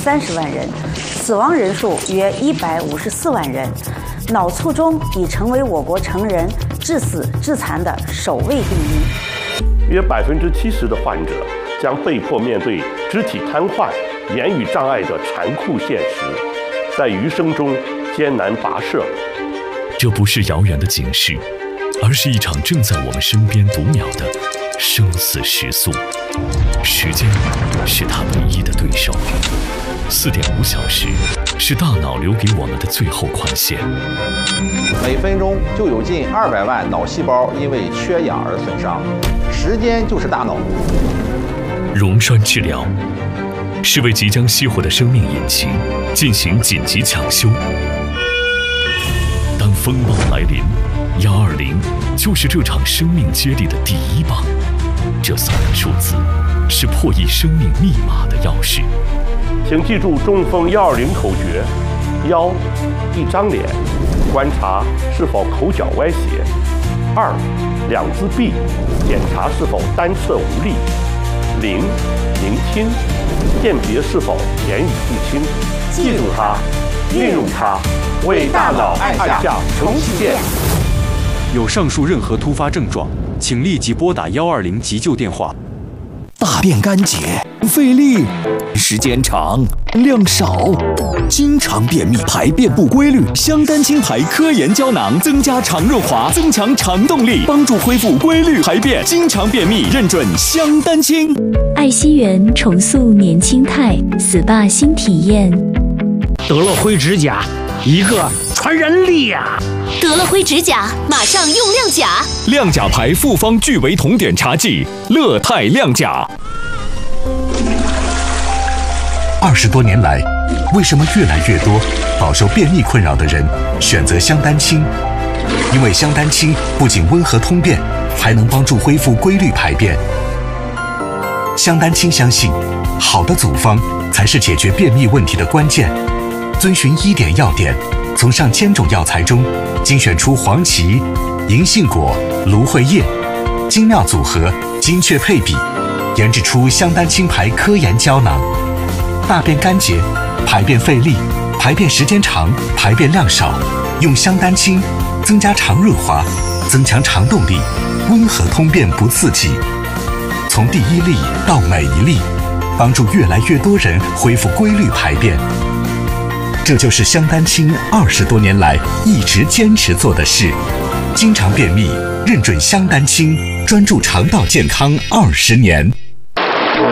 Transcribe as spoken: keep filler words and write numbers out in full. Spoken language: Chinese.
三十万人，死亡人数约一百五十四万人。脑卒中已成为我国成人致死致残的首位病因。 约百分之七十的患者将被迫面对肢体瘫痪、言语障碍的残酷现实，在余生中艰难跋涉。 这不是遥远的警示，而是一场正在我们身边读秒的生死时速。时间是他唯一的对手。四点五小时是大脑留给我们的最后宽限。 每分钟就有近二百万脑细胞因为缺氧而损伤，时间就是大脑。 溶栓治疗是为即将熄火的生命引擎进行紧急抢修。当风暴来临，幺二零就是这场生命接力的第一棒。这三个数字是破译生命密码的钥匙。 请记住中风幺二零口诀：幺，一张脸，观察是否口角歪斜；二，两只臂，检查是否单侧无力；零，聆听，辨别是否言语不清。记住它，运用它，为大脑按下重启键。 有上述任何突发症状，请立即拨打幺二零急救电话。 大便干结、费力、时间长、量少、经常便秘、排便不规律，香丹清牌科研胶囊增加肠润滑，增强肠动力，帮助恢复规律排便。经常便秘认准香丹清。 爱惜园重塑年轻态 S P A 新体验。 得了灰指甲，一个传染力呀！ 得了灰指甲，马上用亮甲。 亮甲牌复方聚维酮碘茶剂，乐泰亮甲。 二十多年来，为什么越来越多饱受便秘困扰的人选择香丹清？因为香丹清不仅温和通便，还能帮助恢复规律排便。香丹清相信，好的组方才是解决便秘问题的关键。遵循医典要点，从上千种药材中精选出黄芪、银杏果、芦荟叶，精妙组合，精确配比，研制出香丹清牌科研胶囊。大便干结、排便费力、排便时间长、排便量少，用香丹清增加肠润滑，增强肠动力，温和通便不刺激。从第一粒到每一粒，帮助越来越多人恢复规律排便。这就是香丹清二十多年来一直坚持做的事。经常便秘，认准香丹清，专注肠道健康二十年。